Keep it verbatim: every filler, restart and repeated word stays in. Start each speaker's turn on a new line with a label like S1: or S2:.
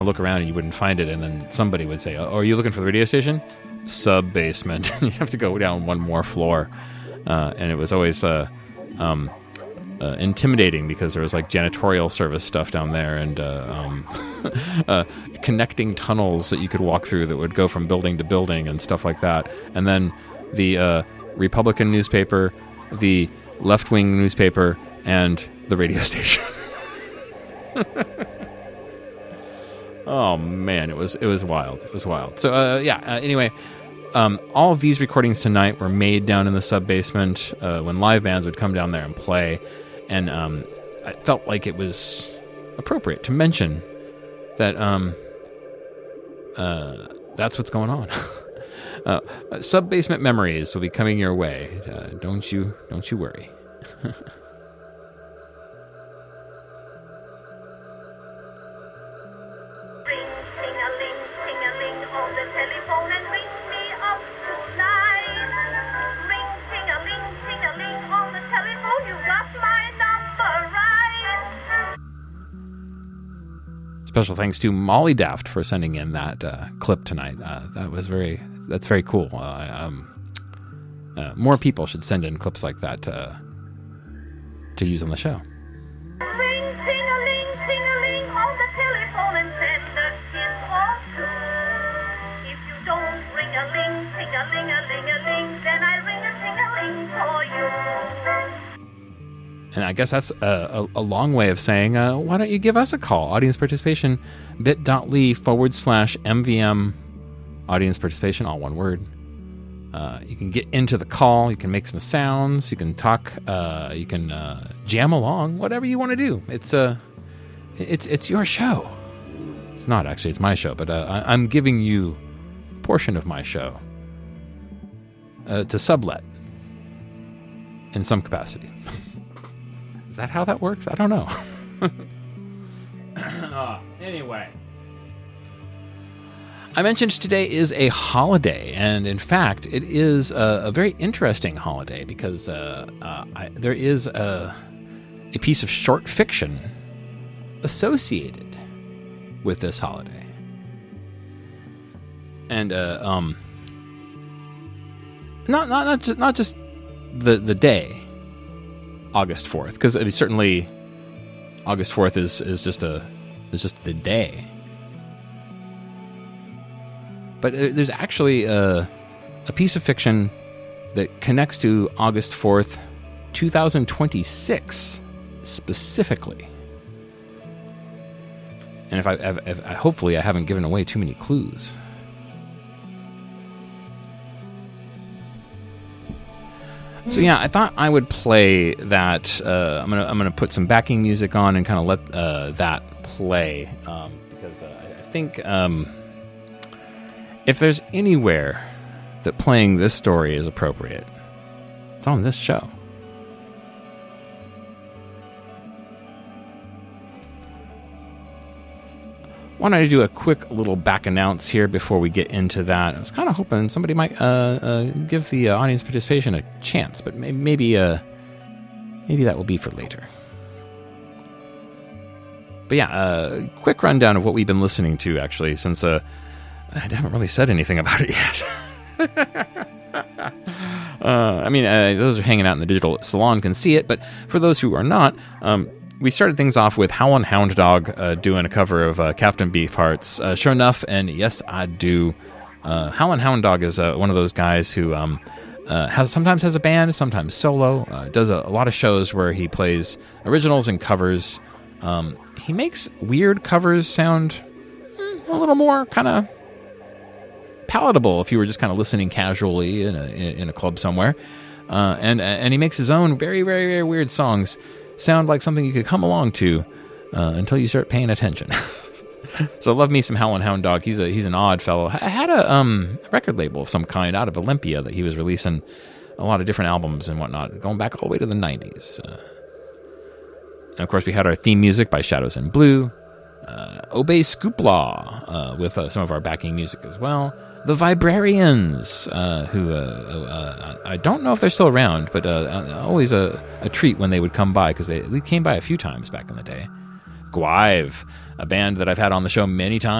S1: look around and you wouldn't find it, and then somebody would say, oh, are you looking for the radio station? Sub-basement. You'd have to go down one more floor. Uh, and it was always uh, um, uh, intimidating because there was like janitorial service stuff down there and uh, um, uh, connecting tunnels that you could walk through that would go from building to building and stuff like that. And then the uh, Republican newspaper, the left-wing newspaper, and the radio station. Oh man, it was it was wild. It was wild. So uh, yeah. Uh, anyway, um, all of these recordings tonight were made down in the sub basement uh, when live bands would come down there and play, and um, I felt like it was appropriate to mention that um, uh, that's what's going on. uh, sub basement memories will be coming your way. Uh, don't you don't you worry. Special thanks to Molly Daft for sending in that uh, clip tonight. Uh, that was very, that's very cool. Uh, um, uh, more people should send in clips like that uh, to use on the show.
S2: Ring, ting-a-ling, ting-a-ling on the telephone and send a kiss or two. If you don't ring-a-ling, ting-a-ling-a-ling-a-ling, then I ring a ting-a-ling for you.
S1: And I guess that's a, a, a long way of saying, uh, why don't you give us a call? Audience participation, bit.ly forward slash MVM audience participation, all one word. Uh, you can get into the call. You can make some sounds. You can talk. Uh, you can uh, jam along. Whatever you want to do. It's uh, it's it's your show. It's not actually. It's my show, but uh, I, I'm giving you a portion of my show uh, to sublet in some capacity. Is that how that works? I don't know. uh, anyway. I mentioned today is a holiday, and in fact, it is a, a very interesting holiday because uh, uh, I, there is a, a piece of short fiction associated with this holiday. And uh, um, not not not just, not just the the day. August fourth, because I mean, certainly August fourth is, is just a is just the day. But there's actually a, a piece of fiction that connects to August fourth, twenty twenty-six specifically. And if I, if, if, hopefully I haven't given away too many clues. So yeah, I thought I would play that. Uh, I'm gonna I'm gonna put some backing music on and kind of let uh, that play um, because uh, I think um, if there's anywhere that playing this story is appropriate, it's on this show. Why don't I do a quick little back announce here before we get into that? I was kind of hoping somebody might uh, uh, give the uh, audience participation a chance, but maybe maybe, uh, maybe that will be for later. But yeah, uh, quick rundown of what we've been listening to, actually, since uh, I haven't really said anything about it yet. uh, I mean, uh, those who are hanging out in the digital salon can see it, but for those who are not... Um, We started things off with Howlin' Hound Dog uh, doing a cover of uh, Captain Beefheart's uh, Sure Enough, and Yes, I Do. Uh, Howlin' Hound Dog is uh, one of those guys who um, uh, has sometimes has a band, sometimes solo, uh, does a, a lot of shows where he plays originals and covers. Um, he makes weird covers sound mm, a little more kind of palatable if you were just kind of listening casually in a, in a club somewhere. Uh, and, and he makes his own very, very, very weird songs sound like something you could come along to uh, until you start paying attention. So love me some Howlin' Hound Dog. He's a he's an odd fellow. I had a um, record label of some kind out of Olympia that he was releasing a lot of different albums and whatnot, going back all the way to the nineties. Uh, and of course, we had our theme music by Shadows in Blue, uh, Obey Scooplaw uh, with uh, some of our backing music as well. The Vibrarians, uh, who uh, uh, I don't know if they're still around, but uh, always a, a treat when they would come by, because they, they came by a few times back in the day. Gwive, a band that I've had on the show many times.